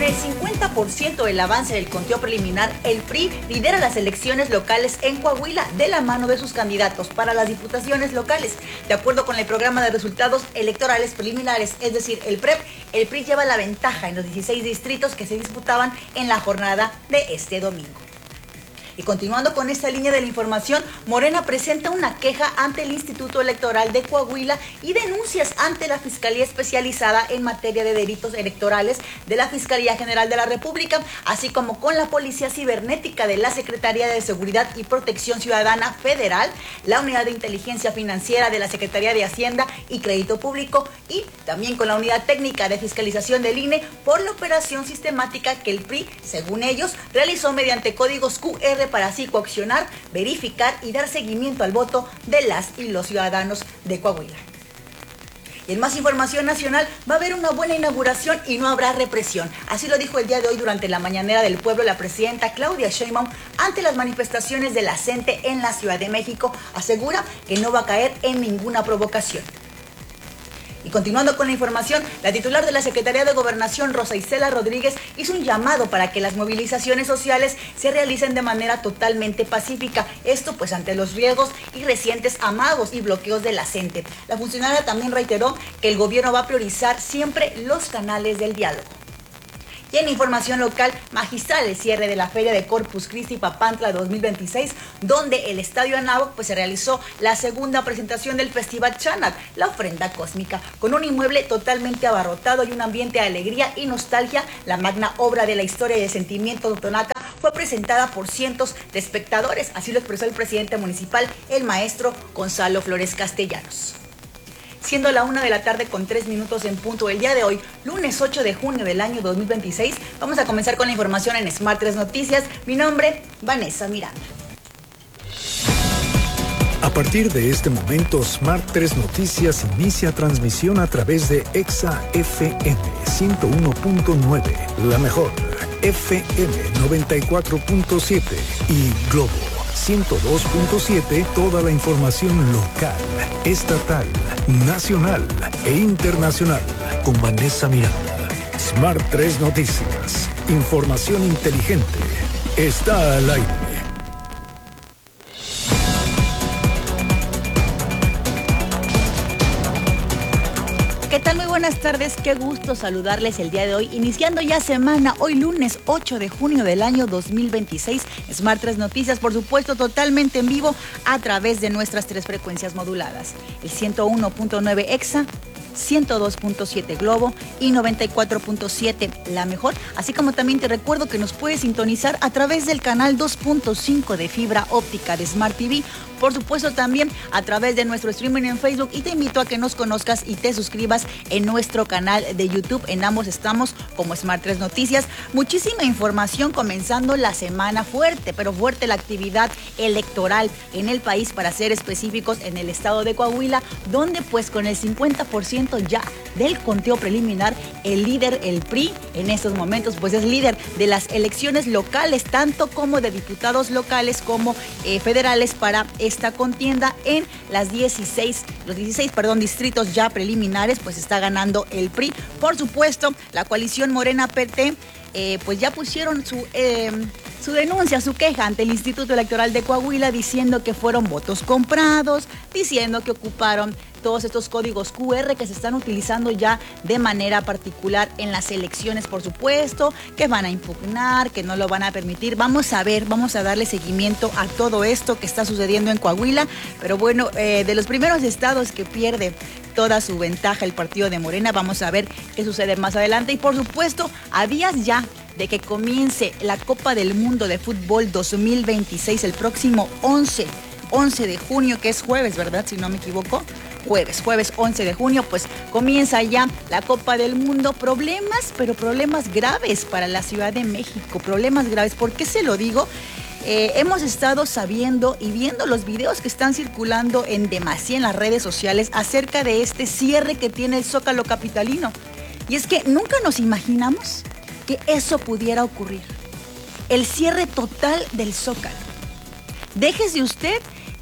el 50% del avance del conteo preliminar, el PRI lidera las elecciones locales en Coahuila de la mano de sus candidatos para las diputaciones locales. De acuerdo con el programa de resultados electorales preliminares, es decir, el PREP, el PRI lleva la ventaja en los 16 distritos que se disputaban en la jornada de este domingo. Y continuando con esta línea de la información, Morena presenta una queja ante el Instituto Electoral de Coahuila y denuncias ante la Fiscalía Especializada en materia de delitos electorales de la Fiscalía General de la República, así como con la Policía Cibernética de la Secretaría de Seguridad y Protección Ciudadana Federal, la Unidad de Inteligencia Financiera de la Secretaría de Hacienda y Crédito Público y también con la Unidad Técnica de Fiscalización del INE por la operación sistemática que el PRI, según ellos, realizó mediante códigos QR para así coaccionar, verificar y dar seguimiento al voto de las y los ciudadanos de Coahuila. Y en más información nacional, va a haber una buena inauguración y no habrá represión. Así lo dijo el día de hoy durante la mañanera del pueblo la presidenta Claudia Sheinbaum ante las manifestaciones de la CENTE en la Ciudad de México. Asegura que no va a caer en ninguna provocación. Y continuando con la información, la titular de la Secretaría de Gobernación, Rosa Isela Rodríguez, hizo un llamado para que las movilizaciones sociales se realicen de manera totalmente pacífica. Esto pues ante los riesgos y recientes amagos y bloqueos de la CENTE. La funcionaria también reiteró que el gobierno va a priorizar siempre los canales del diálogo. Y en información local, magistral el cierre de la Feria de Corpus Christi Papantla 2026, donde el Estadio Anáhuac pues se realizó la segunda presentación del Festival Chanat, la ofrenda cósmica. Con un inmueble totalmente abarrotado y un ambiente de alegría y nostalgia, la magna obra de la historia y de sentimiento totonaca fue presentada por cientos de espectadores. Así lo expresó el presidente municipal, el maestro Gonzalo Flores Castellanos. Siendo la 1 de la tarde con 3 minutos en punto el día de hoy, lunes 8 de junio del año 2026, vamos a comenzar con la información en Smart 3 Noticias. Mi nombre, Vanessa Miranda. A partir de este momento, Smart 3 Noticias inicia transmisión a través de Exa FM 101.9, la mejor, FM 94.7 y Globo 102.7, toda la información local, estatal, nacional e internacional con Vanessa Miranda. Smart 3 Noticias, información inteligente, está al aire. ¿Qué tal? Muy buenas tardes, qué gusto saludarles el día de hoy, iniciando ya semana, hoy lunes 8 de junio del año 2026, Smart 3 Noticias, por supuesto, totalmente en vivo a través de nuestras 3 frecuencias moduladas, el 101.9 Exa, 102.7 Globo y 94.7 La Mejor, así como también te recuerdo que nos puedes sintonizar a través del canal 2.5 de fibra óptica de Smart TV, por supuesto también a través de nuestro streaming en Facebook, y te invito a que nos conozcas y te suscribas en nuestro canal de YouTube. En ambos estamos como Smart 3 Noticias. Muchísima información comenzando la semana, fuerte, pero fuerte la actividad electoral en el país, para ser específicos en el estado de Coahuila, donde pues con el 50% ya del conteo preliminar, el líder, el PRI, en estos momentos pues es líder de las elecciones locales, tanto como de diputados locales como federales para esta contienda. En los 16 distritos ya preliminares, pues está ganando el PRI. Por supuesto, la coalición Morena PT pues ya pusieron su denuncia, su queja ante el Instituto Electoral de Coahuila, diciendo que fueron votos comprados, diciendo que ocuparon todos estos códigos QR que se están utilizando ya de manera particular en las elecciones, por supuesto, que van a impugnar, que no lo van a permitir. Vamos a ver, vamos a darle seguimiento a todo esto que está sucediendo en Coahuila, pero bueno, de los primeros estados que pierde toda su ventaja el partido de Morena, vamos a ver qué sucede más adelante. Y por supuesto, a días ya de que comience la Copa del Mundo de Fútbol 2026 el próximo 11 de junio, que es jueves, ¿verdad? Si no me equivoco. Jueves 11 de junio, pues comienza ya la Copa del Mundo. Problemas, pero problemas graves para la Ciudad de México, problemas graves. ¿Por qué se lo digo? Hemos estado sabiendo y viendo los videos que están circulando en demasía en las redes sociales acerca de este cierre que tiene el Zócalo capitalino. Y es que nunca nos imaginamos que eso pudiera ocurrir. El cierre total del Zócalo. Déjese usted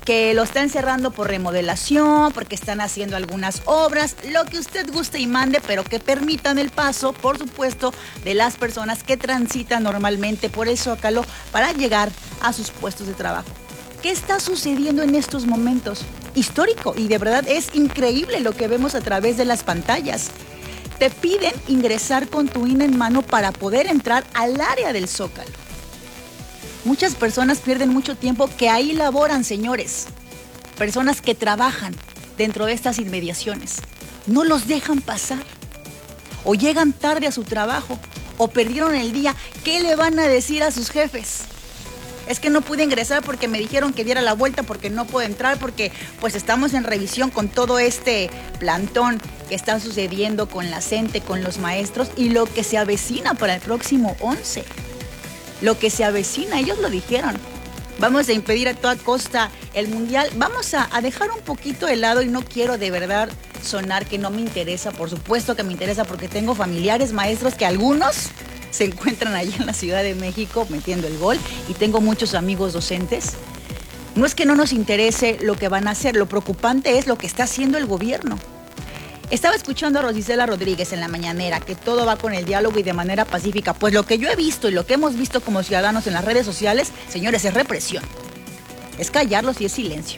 que lo están cerrando por remodelación, porque están haciendo algunas obras, lo que usted guste y mande, pero que permitan el paso, por supuesto, de las personas que transitan normalmente por el Zócalo para llegar a sus puestos de trabajo. ¿Qué está sucediendo en estos momentos? Histórico, y de verdad es increíble lo que vemos a través de las pantallas. Te piden ingresar con tu INE en mano para poder entrar al área del Zócalo. Muchas personas pierden mucho tiempo que ahí laboran, señores. Personas que trabajan dentro de estas inmediaciones. No los dejan pasar. O llegan tarde a su trabajo. O perdieron el día. ¿Qué le van a decir a sus jefes? Es que no pude ingresar porque me dijeron que diera la vuelta, porque no puedo entrar, porque pues estamos en revisión con todo este plantón que está sucediendo con la CENTE, con los maestros y lo que se avecina para el próximo 11. Lo que se avecina, ellos lo dijeron. Vamos a impedir a toda costa el mundial. Vamos a dejar un poquito de lado, y no quiero de verdad sonar que no me interesa. Por supuesto que me interesa porque tengo familiares maestros que algunos se encuentran allá en la Ciudad de México metiendo el gol, y tengo muchos amigos docentes. No es que no nos interese lo que van a hacer, lo preocupante es lo que está haciendo el gobierno. Estaba escuchando a Rosicela Rodríguez en la mañanera, que todo va con el diálogo y de manera pacífica. Pues lo que yo he visto y lo que hemos visto como ciudadanos en las redes sociales, señores, es represión. Es callarlos y es silencio.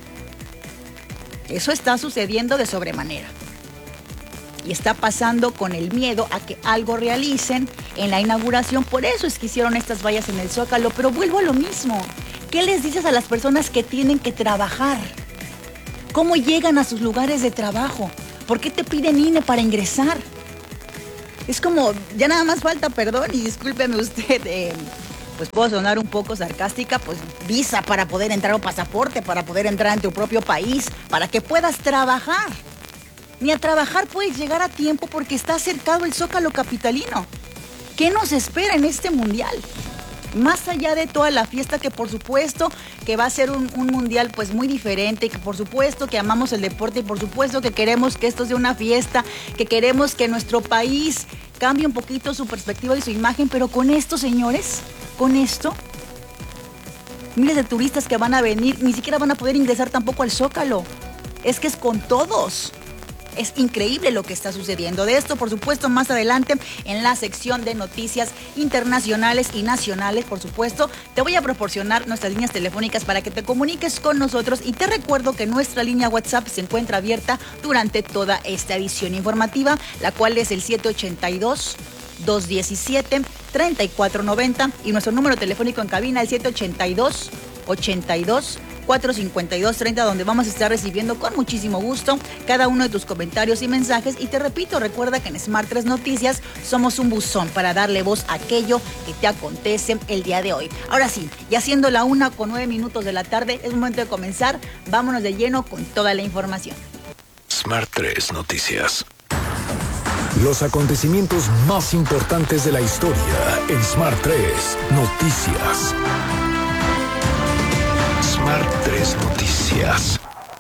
Eso está sucediendo de sobremanera. Y está pasando con el miedo a que algo realicen en la inauguración. Por eso es que hicieron estas vallas en el Zócalo. Pero vuelvo a lo mismo. ¿Qué les dices a las personas que tienen que trabajar? ¿Cómo llegan a sus lugares de trabajo? ¿Por qué te piden INE para ingresar? Es como, ya nada más falta, perdón, y discúlpeme usted, pues puedo sonar un poco sarcástica, pues visa para poder entrar o pasaporte para poder entrar en tu propio país, para que puedas trabajar. Ni a trabajar puedes llegar a tiempo porque está cercado el Zócalo capitalino. ¿Qué nos espera en este mundial? Más allá de toda la fiesta, que por supuesto que va a ser un mundial pues muy diferente, que por supuesto que amamos el deporte y por supuesto que queremos que esto sea una fiesta, que queremos que nuestro país cambie un poquito su perspectiva y su imagen, pero con esto, señores, con esto, miles de turistas que van a venir, ni siquiera van a poder ingresar tampoco al Zócalo. Es que es con todos. Es increíble lo que está sucediendo. De esto, por supuesto, más adelante en la sección de noticias internacionales y nacionales, por supuesto, te voy a proporcionar nuestras líneas telefónicas para que te comuniques con nosotros, y te recuerdo que nuestra línea WhatsApp se encuentra abierta durante toda esta edición informativa, la cual es el 782-217-3490 y nuestro número telefónico en cabina el 782-82-452-30, donde vamos a estar recibiendo con muchísimo gusto cada uno de tus comentarios y mensajes. Y te repito, recuerda que en Smart 3 Noticias somos un buzón para darle voz a aquello que te acontece el día de hoy. Ahora sí, ya siendo la 1:09 de la tarde, es momento de comenzar. Vámonos de lleno con toda la información. Smart 3 Noticias. Los acontecimientos más importantes de la historia en Smart 3 Noticias. Smart 3 Noticias.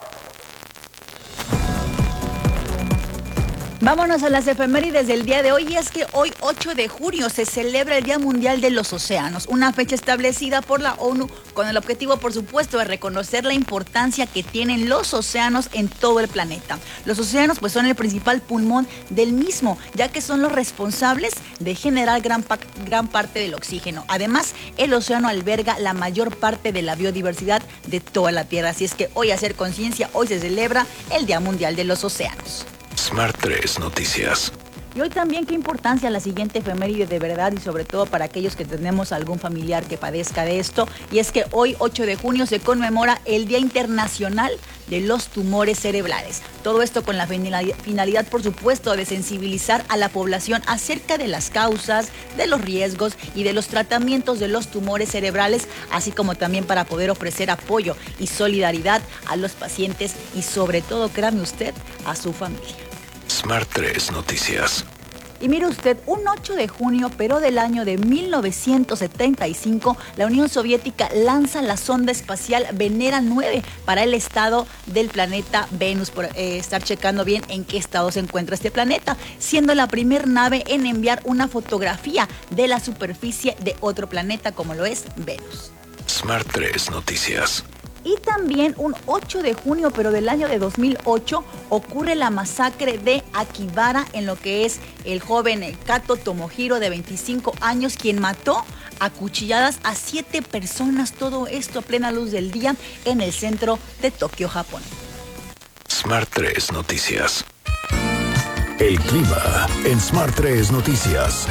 Vámonos a las efemérides del día de hoy, y es que hoy 8 de junio se celebra el Día Mundial de los Océanos, una fecha establecida por la ONU con el objetivo, por supuesto, de reconocer la importancia que tienen los océanos en todo el planeta. Los océanos pues son el principal pulmón del mismo, ya que son los responsables de generar gran parte del oxígeno. Además, el océano alberga la mayor parte de la biodiversidad de toda la Tierra, así es que hoy, hacer conciencia, hoy se celebra el Día Mundial de los Océanos. Smart 3 Noticias. Y hoy también, qué importancia la siguiente efeméride de verdad, y sobre todo para aquellos que tenemos algún familiar que padezca de esto, y es que hoy 8 de junio se conmemora el Día Internacional de los Tumores Cerebrales. Todo esto con la finalidad, por supuesto, de sensibilizar a la población acerca de las causas, de los riesgos y de los tratamientos de los tumores cerebrales, así como también para poder ofrecer apoyo y solidaridad a los pacientes y sobre todo, créame usted, a su familia. Smart 3 Noticias. Y mire usted, un 8 de junio, pero del año de 1975, la Unión Soviética lanza la sonda espacial Venera 9 para el estado del planeta Venus, por estar checando bien en qué estado se encuentra este planeta, siendo la primer nave en enviar una fotografía de la superficie de otro planeta como lo es Venus. Smart 3 Noticias. Y también un 8 de junio, pero del año de 2008, ocurre la masacre de Akibara, en lo que es el joven Kato Tomohiro, de 25 años, quien mató a cuchilladas a 7 personas. Todo esto a plena luz del día en el centro de Tokio, Japón. Smart 3 Noticias. El clima en Smart 3 Noticias.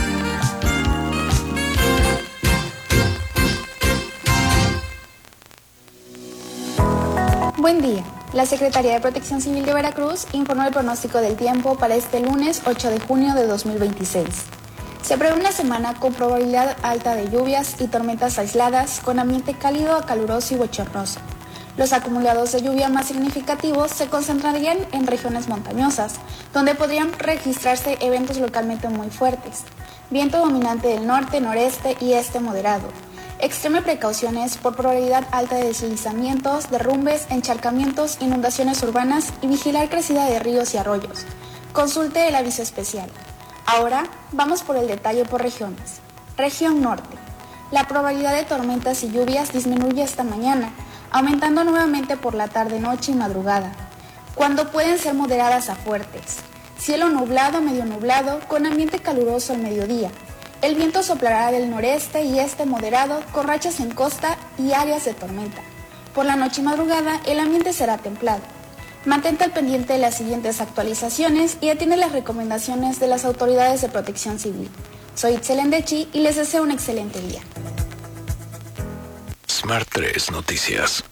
Buen día. La Secretaría de Protección Civil de Veracruz informó el pronóstico del tiempo para este lunes 8 de junio de 2026. Se prevé una semana con probabilidad alta de lluvias y tormentas aisladas, con ambiente cálido a caluroso y bochornoso. Los acumulados de lluvia más significativos se concentrarían en regiones montañosas, donde podrían registrarse eventos localmente muy fuertes. Viento dominante del norte, noreste y este moderado. Extreme precauciones por probabilidad alta de deslizamientos, derrumbes, encharcamientos, inundaciones urbanas y vigilar crecida de ríos y arroyos. Consulte el aviso especial. Ahora vamos por el detalle por regiones. Región norte. La probabilidad de tormentas y lluvias disminuye esta mañana, aumentando nuevamente por la tarde, noche y madrugada, cuando pueden ser moderadas a fuertes. Cielo nublado, medio nublado, con ambiente caluroso al mediodía. El viento soplará del noreste y este moderado, con rachas en costa y áreas de tormenta. Por la noche y madrugada, el ambiente será templado. Mantente al pendiente de las siguientes actualizaciones y atiende las recomendaciones de las autoridades de protección civil. Soy Itzel Endechi y les deseo un excelente día. Smart 3 Noticias.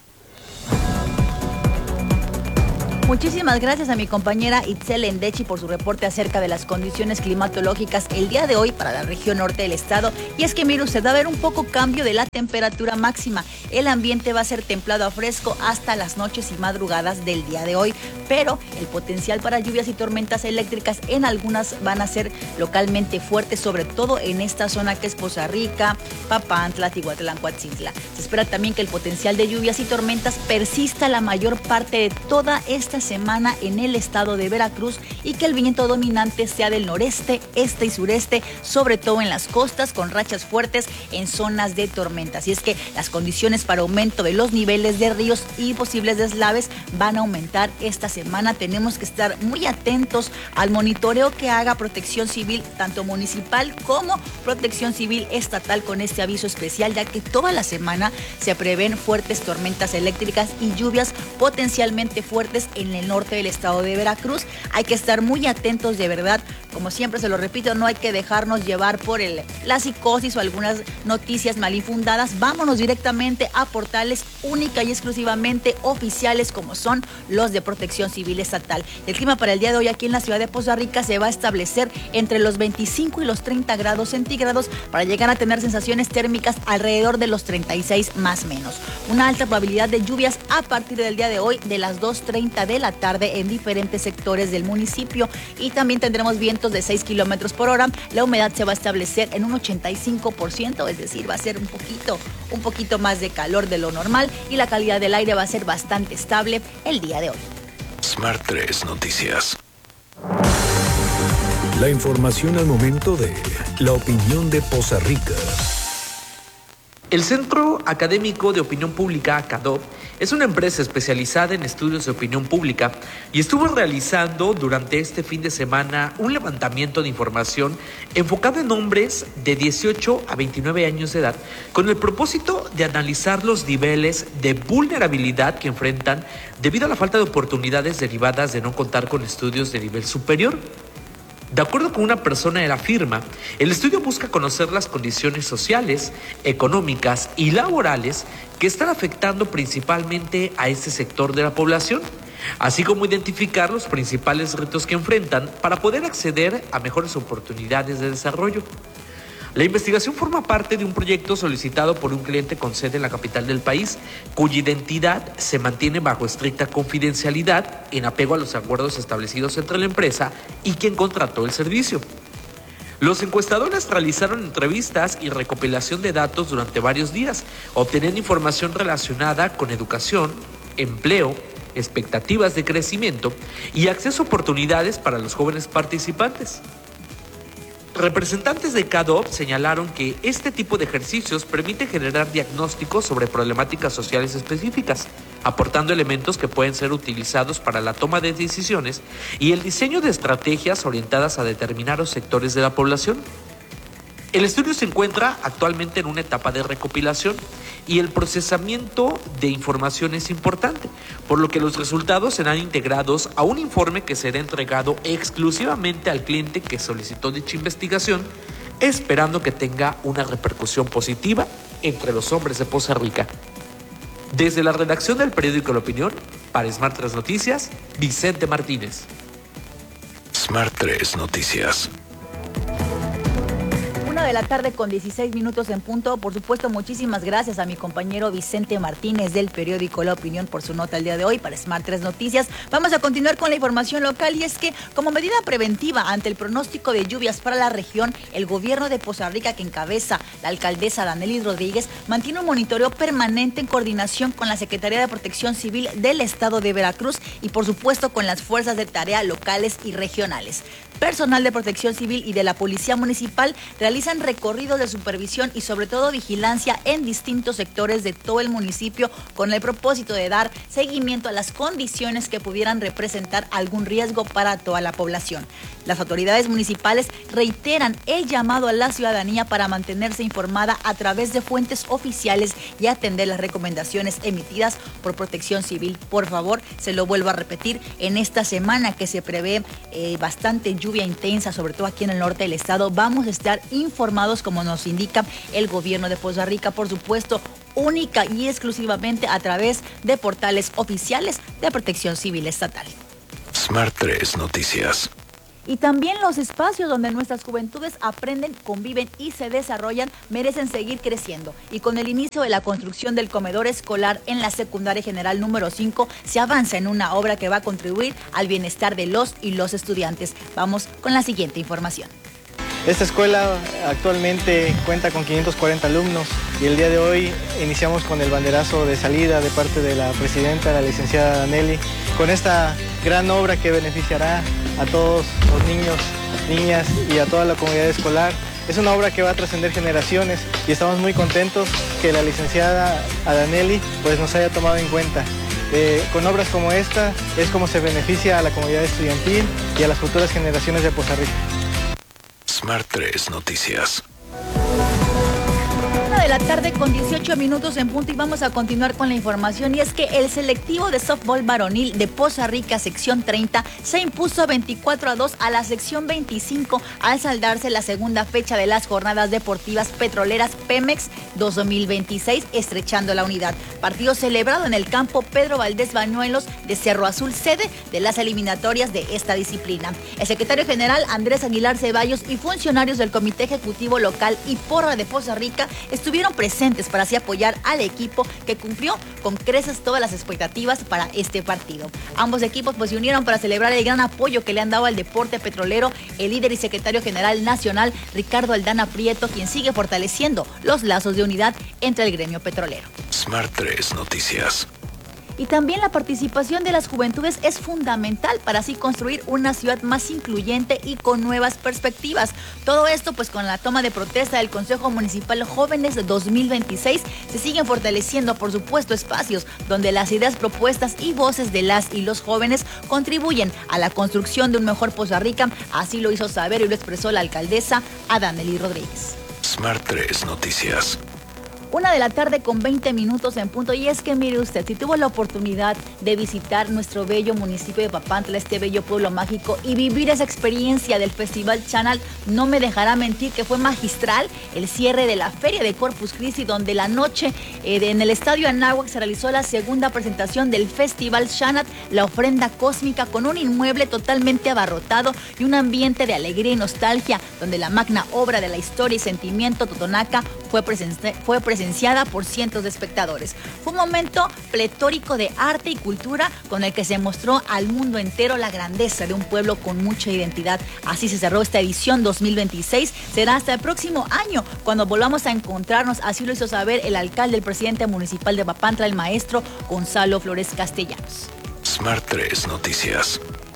Muchísimas gracias a mi compañera Itzel Endechi por su reporte acerca de las condiciones climatológicas el día de hoy para la región norte del estado. Y es que mire usted, va a haber un poco cambio de la temperatura máxima. El ambiente va a ser templado a fresco hasta las noches y madrugadas del día de hoy, pero el potencial para lluvias y tormentas eléctricas en algunas van a ser localmente fuertes, sobre todo en esta zona que es Poza Rica, Papantla, Tihuatlán, Coatzintla. Se espera también que el potencial de lluvias y tormentas persista la mayor parte de toda esta semana en el estado de Veracruz y que el viento dominante sea del noreste, este y sureste, sobre todo en las costas, con rachas fuertes en zonas de tormentas. Y es que las condiciones para aumento de los niveles de ríos y posibles deslaves van a aumentar esta semana. Tenemos que estar muy atentos al monitoreo que haga Protección Civil, tanto municipal como Protección Civil estatal, con este aviso especial, ya que toda la semana se prevén fuertes tormentas eléctricas y lluvias potencialmente fuertes en el norte del estado de Veracruz. Hay que estar muy atentos, de verdad. Como siempre se lo repito, no hay que dejarnos llevar por la psicosis o algunas noticias malinfundadas. Vámonos directamente a portales única y exclusivamente oficiales, como son los de Protección Civil estatal. El clima para el día de hoy aquí en la ciudad de Poza Rica se va a establecer entre los 25 y los 30 grados centígrados para llegar a tener sensaciones térmicas alrededor de los 36 más menos. Una alta probabilidad de lluvias a partir del día de hoy, de las 2:30 de la tarde en diferentes sectores del municipio, y también tendremos vientos de 6 kilómetros por hora. La humedad se va a establecer en un 85%, es decir, va a ser un poquito más de calor de lo normal, y la calidad del aire va a ser bastante estable el día de hoy. Smart 3 Noticias. La información al momento de la opinión de Poza Rica. El Centro Académico de Opinión Pública, CADOP, es una empresa especializada en estudios de opinión pública y estuvo realizando durante este fin de semana un levantamiento de información enfocado en hombres de 18 a 29 años de edad, con el propósito de analizar los niveles de vulnerabilidad que enfrentan debido a la falta de oportunidades derivadas de no contar con estudios de nivel superior. De acuerdo con una persona de la firma, el estudio busca conocer las condiciones sociales, económicas y laborales que están afectando principalmente a este sector de la población, así como identificar los principales retos que enfrentan para poder acceder a mejores oportunidades de desarrollo. La investigación forma parte de un proyecto solicitado por un cliente con sede en la capital del país, cuya identidad se mantiene bajo estricta confidencialidad en apego a los acuerdos establecidos entre la empresa y quien contrató el servicio. Los encuestadores realizaron entrevistas y recopilación de datos durante varios días, obteniendo información relacionada con educación, empleo, expectativas de crecimiento y acceso a oportunidades para los jóvenes participantes. Representantes de CADOP señalaron que este tipo de ejercicios permite generar diagnósticos sobre problemáticas sociales específicas, aportando elementos que pueden ser utilizados para la toma de decisiones y el diseño de estrategias orientadas a determinados sectores de la población. El estudio se encuentra actualmente en una etapa de recopilación y el procesamiento de información es importante, por lo que los resultados serán integrados a un informe que será entregado exclusivamente al cliente que solicitó dicha investigación, esperando que tenga una repercusión positiva entre los hombres de Poza Rica. Desde la redacción del periódico La Opinión, para Smart 3 Noticias, Vicente Martínez. Smart 3 Noticias. 1:16 en punto. Por supuesto, muchísimas gracias a mi compañero Vicente Martínez del periódico La Opinión por su nota el día de hoy para Smart 3 Noticias. Vamos a continuar con la información local y es que, como medida preventiva ante el pronóstico de lluvias para la región, el gobierno de Poza Rica, que encabeza la alcaldesa Danely Rodríguez, mantiene un monitoreo permanente en coordinación con la Secretaría de Protección Civil del Estado de Veracruz y, por supuesto, con las fuerzas de tarea locales y regionales. Personal de Protección Civil y de la Policía Municipal realizan recorridos de supervisión y sobre todo vigilancia en distintos sectores de todo el municipio con el propósito de dar seguimiento a las condiciones que pudieran representar algún riesgo para toda la población. Las autoridades municipales reiteran el llamado a la ciudadanía para mantenerse informada a través de fuentes oficiales y atender las recomendaciones emitidas por Protección Civil. Por favor, se lo vuelvo a repetir, en esta semana que se prevé bastante lluvia intensa, sobre todo aquí en el norte del estado, vamos a estar informados, como nos indica el gobierno de Poza Rica, por supuesto, única y exclusivamente a través de portales oficiales de Protección Civil Estatal. Smart 3 Noticias. Y también los espacios donde nuestras juventudes aprenden, conviven y se desarrollan merecen seguir creciendo. Y con el inicio de la construcción del comedor escolar en la Secundaria General número 5, se avanza en una obra que va a contribuir al bienestar de los y los estudiantes. Vamos con la siguiente información. Esta escuela actualmente cuenta con 540 alumnos y el día de hoy iniciamos con el banderazo de salida de parte de la presidenta, la licenciada Danely, con esta gran obra que beneficiará a todos los niños, niñas y a toda la comunidad escolar. Es una obra que va a trascender generaciones y estamos muy contentos que la licenciada Danely pues nos haya tomado en cuenta. Con obras como esta es como se beneficia a la comunidad estudiantil y a las futuras generaciones de Poza Rica. Smart 3 Noticias. 1:18 en punto y vamos a continuar con la información. Y es que el selectivo de softball varonil de Poza Rica, sección 30, se impuso 24-2 a la sección 25 al saldarse la segunda fecha de las jornadas deportivas petroleras Pemex 2026, estrechando la unidad. Partido celebrado en el campo Pedro Valdés Bañuelos de Cerro Azul, sede de las eliminatorias de esta disciplina. El secretario general Andrés Aguilar Ceballos y funcionarios del Comité Ejecutivo Local y Porra de Poza Rica estuvieron presentes para así apoyar al equipo que cumplió con creces todas las expectativas para este partido. Ambos equipos pues se unieron para celebrar el gran apoyo que le han dado al deporte petrolero el líder y secretario general nacional Ricardo Aldana Prieto, quien sigue fortaleciendo los lazos de unidad entre el gremio petrolero. Smart 3 Noticias. Y también la participación de las juventudes es fundamental para así construir una ciudad más incluyente y con nuevas perspectivas. Todo esto pues con la toma de protesta del Consejo Municipal Jóvenes de 2026 se siguen fortaleciendo, por supuesto, espacios donde las ideas propuestas y voces de las y los jóvenes contribuyen a la construcción de un mejor Poza Rica. Así lo hizo saber y lo expresó la alcaldesa Danely Rodríguez. Smart 3 Noticias. 1:20 en punto. Y es que mire usted, si tuvo la oportunidad de visitar nuestro bello municipio de Papantla, este bello pueblo mágico, y vivir esa experiencia del Festival Chanal, no me dejará mentir que fue magistral el cierre de la Feria de Corpus Christi, donde la noche en el Estadio Anáhuac se realizó la segunda presentación del Festival Chanal, la ofrenda cósmica, con un inmueble totalmente abarrotado y un ambiente de alegría y nostalgia, donde la magna obra de la historia y sentimiento totonaca fue presenciada por cientos de espectadores. Fue un momento pletórico de arte y cultura con el que se mostró al mundo entero la grandeza de un pueblo con mucha identidad. Así se cerró esta edición 2026. Será hasta el próximo año cuando volvamos a encontrarnos. Así lo hizo saber el alcalde, el presidente municipal de Papantla, el maestro Gonzalo Flores Castellanos. Smart 3 Noticias.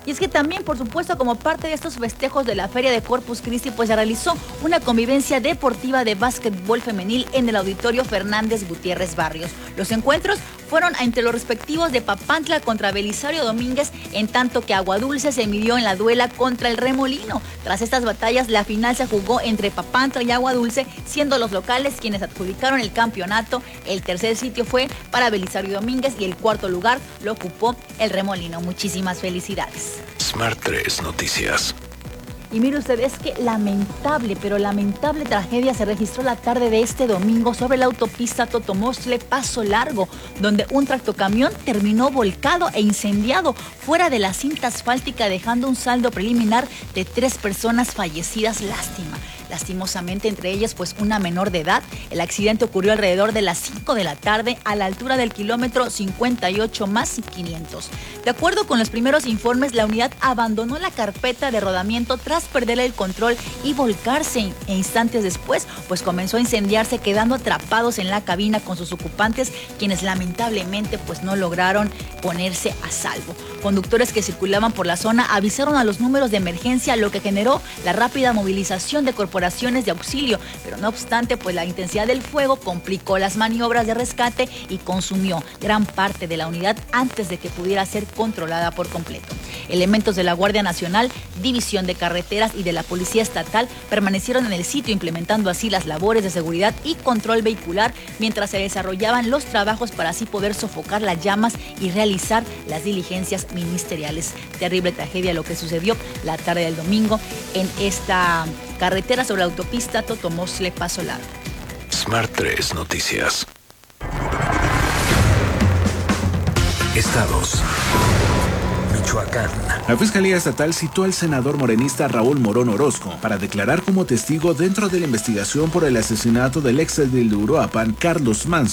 Y es que también, por supuesto, como parte de estos festejos de la Feria de Corpus Christi, pues se realizó una convivencia deportiva de básquetbol femenil en el Auditorio Fernández Gutiérrez Barrios. Los encuentros fueron entre los respectivos de Papantla contra Belisario Domínguez, en tanto que Aguadulce se midió en la duela contra el Remolino. Tras estas batallas, la final se jugó entre Papantla y Aguadulce, siendo los locales quienes adjudicaron el campeonato. El tercer sitio fue para Belisario Domínguez y el cuarto lugar lo ocupó el Remolino. Muchísimas felicidades. Smart 3 Noticias. Y mire usted, es que lamentable tragedia se registró la tarde de este domingo sobre la autopista Totomostle Paso Largo, donde un tractocamión terminó volcado e incendiado fuera de la cinta asfáltica, dejando un saldo preliminar de 3 personas fallecidas. Lastimosamente, entre ellas pues una menor de edad. El accidente ocurrió alrededor de las 5 de la tarde a la altura del kilómetro 58 más 500. De acuerdo con los primeros informes, la unidad abandonó la carpeta de rodamiento tras perder el control y volcarse, e instantes después pues comenzó a incendiarse, quedando atrapados en la cabina con sus ocupantes, quienes lamentablemente pues no lograron ponerse a salvo. Conductores que circulaban por la zona avisaron a los números de emergencia, lo que generó la rápida movilización de corporaciones de auxilio, pero no obstante, pues la intensidad del fuego complicó las maniobras de rescate y consumió gran parte de la unidad antes de que pudiera ser controlada por completo. Elementos de la Guardia Nacional, División de Carreteras y de la Policía Estatal permanecieron en el sitio, implementando así las labores de seguridad y control vehicular mientras se desarrollaban los trabajos para así poder sofocar las llamas y realizar las diligencias ministeriales. Terrible tragedia lo que sucedió la tarde del domingo en esta carretera sobre la autopista Totomostle Paso Largo. Smart 3 Noticias. Estados. Michoacán. La Fiscalía Estatal citó al senador morenista Raúl Morón Orozco para declarar como testigo dentro de la investigación por el asesinato del exedil de Uruapan, Carlos Manso.